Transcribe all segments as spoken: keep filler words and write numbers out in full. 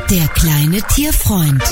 Der kleine Tierfreund.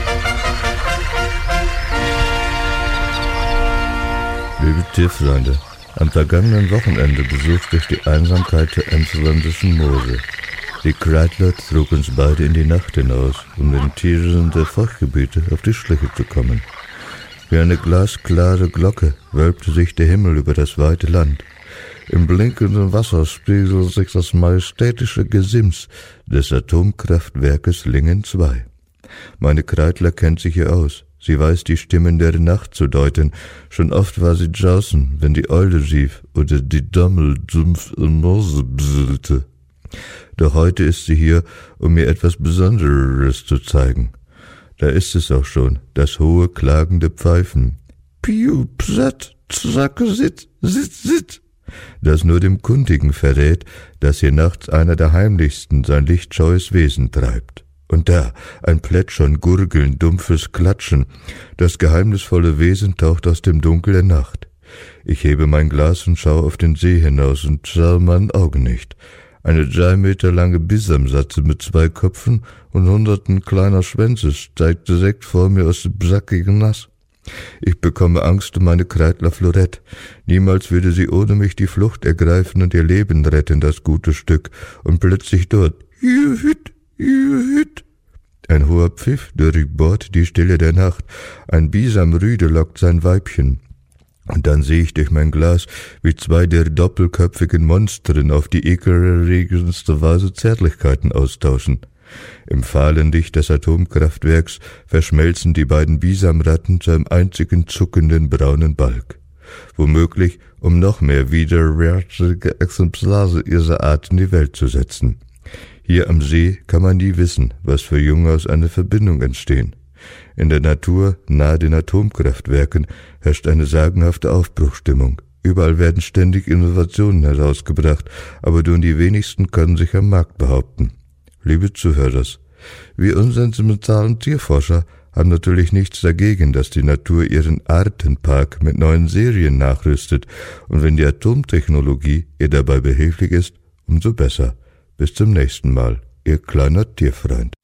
Liebe Tierfreunde, am vergangenen Wochenende besuchte ich die Einsamkeit der emsländischen Moose. Die Kreidler trug uns beide in die Nacht hinaus, um den Tieren der Feuchtgebiete auf die Schliche zu kommen. Wie eine glasklare Glocke wölbte sich der Himmel über das weite Land. Im blinkenden Wasser spiegelte sich das majestätische Gesims des Atomkraftwerkes Lingen zwei. Meine Kreidler kennt sich hier aus. Sie weiß, die Stimmen der Nacht zu deuten. Schon oft war sie draußen, wenn die Eule rief oder die Dommel dumpf im Moose bsüllte. Doch heute ist sie hier, um mir etwas Besonderes zu zeigen. Da ist es auch schon, das hohe, klagende Pfeifen. Piu, psat, zacke, sit, sit, sit. Das nur dem Kundigen verrät, dass hier nachts einer der heimlichsten sein lichtscheues Wesen treibt. Und da, ein Plätschern, Gurgeln, dumpfes Klatschen. Das geheimnisvolle Wesen taucht aus dem Dunkel der Nacht. Ich hebe mein Glas und schaue auf den See hinaus und schaue mein Auge nicht. Eine drei Meter lange Bisamsatze mit zwei Köpfen und hunderten kleiner Schwänze steigt direkt vor mir aus dem sackigen Nass. Ich bekomme Angst um meine Kreidler Florette. Niemals würde sie ohne mich die Flucht ergreifen und ihr Leben retten, das gute Stück. Und plötzlich dort, Juhüt, Juhüt. Ein hoher Pfiff durchbohrt die Stille der Nacht. Ein Bisamrüde lockt sein Weibchen. Und dann sehe ich durch mein Glas, wie zwei der doppelköpfigen Monstren auf die ekelerregendste Weise Zärtlichkeiten austauschen. Im fahlen Licht des Atomkraftwerks verschmelzen die beiden Bisamratten zu einem einzigen zuckenden braunen Balg. Womöglich, um noch mehr widerwärtige Exemplare ihrer Art in die Welt zu setzen. Hier am See kann man nie wissen, was für Junge aus einer Verbindung entstehen. In der Natur, nahe den Atomkraftwerken, herrscht eine sagenhafte Aufbruchstimmung. Überall werden ständig Innovationen herausgebracht, aber nur die wenigsten können sich am Markt behaupten. Liebe Zuhörer, wir unsentimentalen Tierforscher haben natürlich nichts dagegen, dass die Natur ihren Artenpark mit neuen Serien nachrüstet, und wenn die Atomtechnologie ihr dabei behilflich ist, umso besser. Bis zum nächsten Mal, Ihr kleiner Tierfreund.